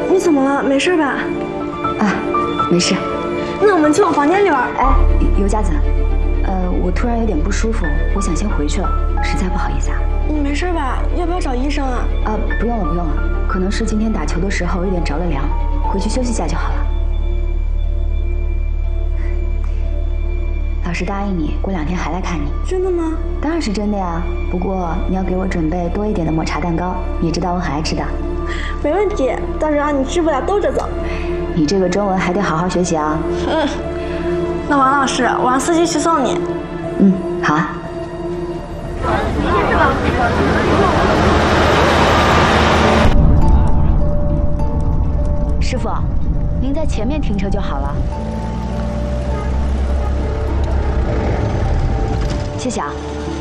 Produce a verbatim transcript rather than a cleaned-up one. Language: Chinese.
你怎么了？没事吧？ 啊，没事。 那我们去我房间里玩。 哎，尤佳子，呃，我突然有点不舒服，我想先回去了，实在不好意思啊。 你没事吧？要不要找医生啊？ 啊，不用了，不用了，可能是今天打球的时候有点着了凉，回去休息一下就好了。老师答应你，过两天还来看你。 真的吗？ 当然是真的呀，不过你要给我准备多一点的抹茶蛋糕，你知道我很爱吃的。 没问题，到时候让你吃不了兜着走。 你这个中文还得好好学习啊。 嗯，那王老师，我让司机去送你。 嗯，好啊。师傅，您在前面停车就好了。谢谢啊。